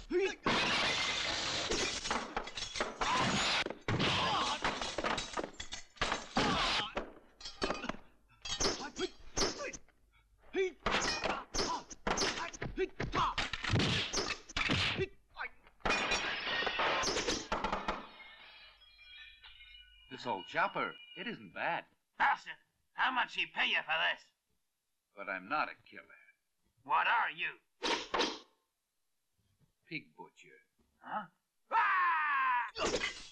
This old chopper, it isn't bad. Bastard, how much he pay you for this? But I'm not a killer. What are you? Pig butcher. Huh? Ah!